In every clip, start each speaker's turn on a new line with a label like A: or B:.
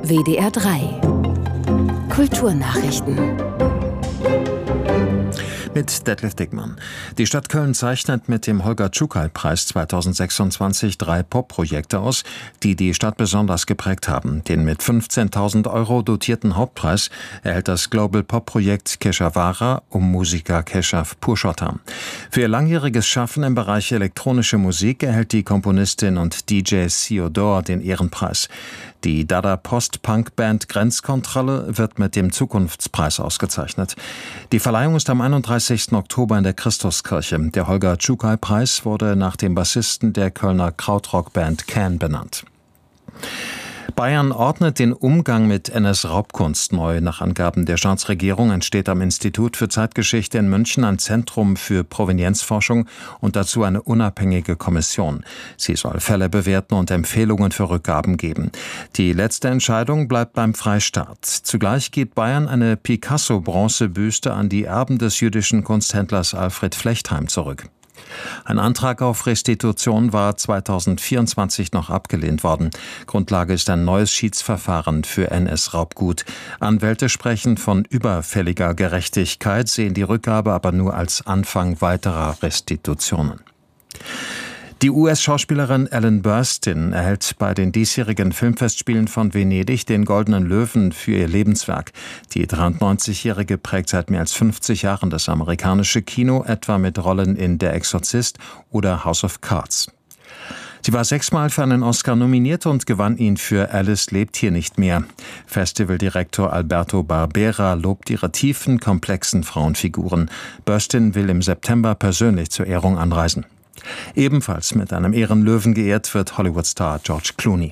A: WDR 3 Kulturnachrichten
B: mit Detlef Dickmann. Die Stadt Köln zeichnet mit dem Holger-Czukay-Preis 2026 3 Pop-Projekte aus, die die Stadt besonders geprägt haben. Den mit 15.000 € dotierten Hauptpreis erhält das Global Pop-Projekt Keshavara um Musiker Keshav Purushottam. Für ihr langjähriges Schaffen im Bereich elektronische Musik erhält die Komponistin und DJ Theodore den Ehrenpreis. Die Dada-Post-Punk-Band Grenzkontrolle wird mit dem Zukunftspreis ausgezeichnet. Die Verleihung ist am 31. Oktober in der Christuskirche. Der Holger-Czukay-Preis wurde nach dem Bassisten der Kölner Krautrock-Band Can benannt. Bayern ordnet den Umgang mit NS-Raubkunst neu. Nach Angaben der Staatsregierung entsteht am Institut für Zeitgeschichte in München ein Zentrum für Provenienzforschung und dazu eine unabhängige Kommission. Sie soll Fälle bewerten und Empfehlungen für Rückgaben geben. Die letzte Entscheidung bleibt beim Freistaat. Zugleich gibt Bayern eine Picasso-Bronzebüste an die Erben des jüdischen Kunsthändlers Alfred Flechtheim zurück. Ein Antrag auf Restitution war 2024 noch abgelehnt worden. Grundlage ist ein neues Schiedsverfahren für NS-Raubgut. Anwälte sprechen von überfälliger Gerechtigkeit, sehen die Rückgabe aber nur als Anfang weiterer Restitutionen. Die US-Schauspielerin Ellen Burstyn erhält bei den diesjährigen Filmfestspielen von Venedig den Goldenen Löwen für ihr Lebenswerk. Die 93-Jährige prägt seit mehr als 50 Jahren das amerikanische Kino, etwa mit Rollen in Der Exorzist oder House of Cards. Sie war 6-mal für einen Oscar nominiert und gewann ihn für Alice lebt hier nicht mehr. Festivaldirektor Alberto Barbera lobt ihre tiefen, komplexen Frauenfiguren. Burstyn will im September persönlich zur Ehrung anreisen. Ebenfalls mit einem Ehrenlöwen geehrt wird Hollywood-Star George Clooney.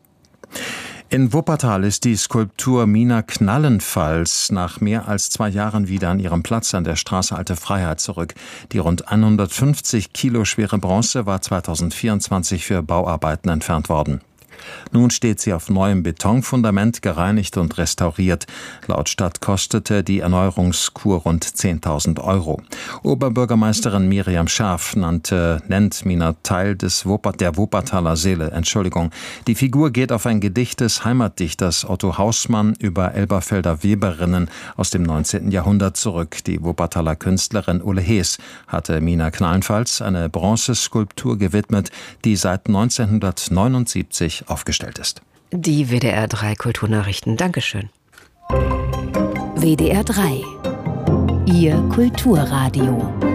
B: In Wuppertal ist die Skulptur Mina Knallenfalls nach mehr als 2 Jahren wieder an ihrem Platz an der Straße Alte Freiheit zurück. Die rund 150 Kilo schwere Bronze war 2024 für Bauarbeiten entfernt worden. Nun steht sie auf neuem Betonfundament, gereinigt und restauriert. Laut Stadt kostete die Erneuerungskur rund 10.000 €. Oberbürgermeisterin Miriam Schaaf nennt Mina Teil der Wuppertaler Seele. Die Figur geht auf ein Gedicht des Heimatdichters Otto Hausmann über Elberfelder Weberinnen aus dem 19. Jahrhundert zurück. Die Wuppertaler Künstlerin Ulle Hees hatte Mina Knallenfalls eine Bronzeskulptur gewidmet, die seit 1979 aufgestellt ist.
A: Die WDR 3 Kulturnachrichten. Dankeschön. WDR 3 Ihr Kulturradio.